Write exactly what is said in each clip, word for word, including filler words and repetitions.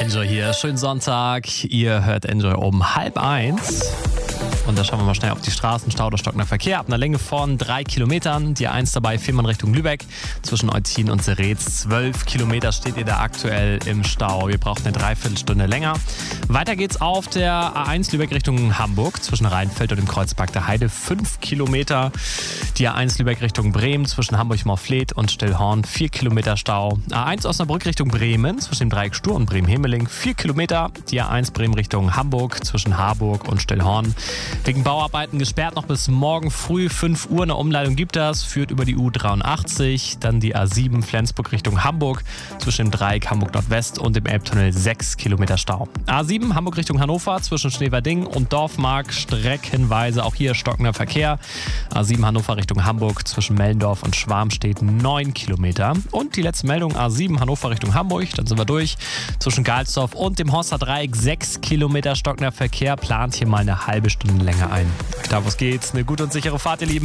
Enjoy hier, schönen Sonntag. Ihr hört Enjoy um halb eins. Und da schauen wir mal schnell auf die Straßen. Stau oder stockender Verkehr ab einer Länge von drei Kilometern. Die A eins dabei, Fehmarn Richtung Lübeck. Zwischen Eutin und Seretz. Zwölf Kilometer steht ihr da aktuell im Stau. Ihr braucht eine Dreiviertelstunde länger. Weiter geht's auf der A eins Lübeck Richtung Hamburg. Zwischen Rheinfeld und dem Kreuzberg der Heide. Fünf Kilometer. Die A eins Lübeck Richtung Bremen. Zwischen Hamburg-Morfleet und Stillhorn. Vier Kilometer Stau. A eins Osnabrück Richtung Bremen. Zwischen dem Dreieck Stur und Bremen-Hemeling. Vier Kilometer. Die A eins Bremen Richtung Hamburg. Zwischen Harburg und Stillhorn. Wegen Bauarbeiten gesperrt noch bis morgen früh fünf Uhr. Eine Umleitung gibt das, führt über die U dreiundachtzig. Dann die A sieben Flensburg Richtung Hamburg. Zwischen dem Dreieck Hamburg Nordwest und dem Elbtunnel sechs Kilometer Stau. A sieben Hamburg Richtung Hannover zwischen Schneverding und Dorfmark. Streckenweise auch hier stockender Verkehr. A sieben Hannover Richtung Hamburg zwischen Mellendorf und Schwarmstedt neun Kilometer. Und die letzte Meldung A sieben Hannover Richtung Hamburg. Dann sind wir durch. Zwischen Galsdorf und dem Horster Dreieck sechs Kilometer stockender Verkehr. Plant hier mal eine halbe Stunde länger ein. Da, was geht's? Eine gute und sichere Fahrt, ihr Lieben.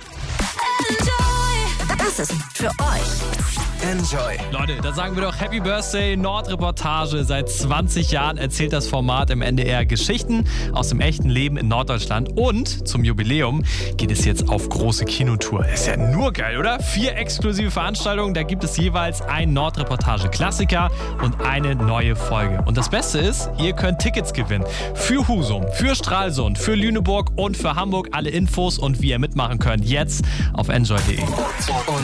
Enjoy. Das ist für euch. Enjoy. Leute, da sagen wir doch Happy Birthday Nordreportage. Seit zwanzig Jahren erzählt das Format im N D R Geschichten aus dem echten Leben in Norddeutschland. Und zum Jubiläum geht es jetzt auf große Kinotour. Ist ja nur geil, oder? Vier exklusive Veranstaltungen. Da gibt es jeweils ein Nordreportage-Klassiker und eine neue Folge. Und das Beste ist, ihr könnt Tickets gewinnen. Für Husum, für Stralsund, für Lüneburg und für Hamburg. Alle Infos und wie ihr mitmachen könnt, jetzt auf enjoy punkt de.